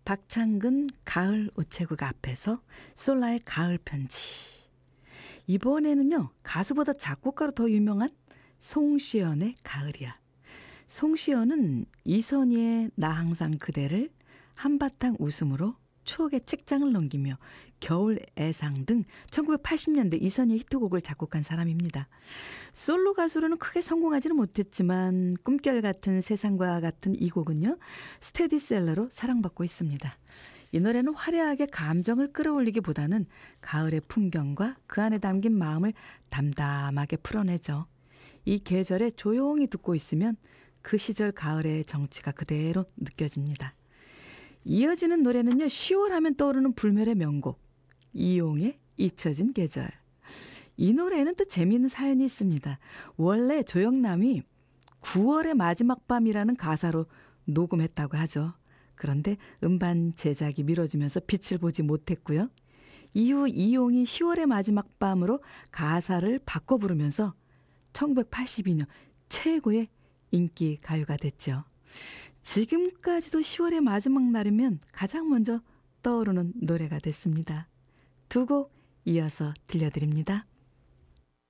박창근 가을 우체국 앞에서 솔라의 가을 편지. 이번에는요, 가수보다 작곡가로 더 유명한 송시연의 가을이야. 송시연은 이선희의 나 항상 그대를 한바탕 웃음으로 추억의 책장을 넘기며 겨울 애상 등 1980년대 이선희의 히트곡을 작곡한 사람입니다. 솔로 가수로는 크게 성공하지는 못했지만 꿈결 같은 세상과 같은 이 곡은요, 스테디셀러로 사랑받고 있습니다. 이 노래는 화려하게 감정을 끌어올리기보다는 가을의 풍경과 그 안에 담긴 마음을 담담하게 풀어내죠. 이 계절에 조용히 듣고 있으면 그 시절 가을의 정취가 그대로 느껴집니다. 이어지는 노래는요, 10월 하면 떠오르는 불멸의 명곡 이용의 잊혀진 계절. 이 노래는 또 재미있는 사연이 있습니다. 원래 조영남이 9월의 마지막 밤이라는 가사로 녹음했다고 하죠. 그런데 음반 제작이 미뤄지면서 빛을 보지 못했고요. 이후 이용이 10월의 마지막 밤으로 가사를 바꿔 부르면서 1982년 최고의 인기 가요가 됐죠. 지금까지도 10월의 마지막 날이면 가장 먼저 떠오르는 노래가 됐습니다. 두 곡 이어서 들려드립니다.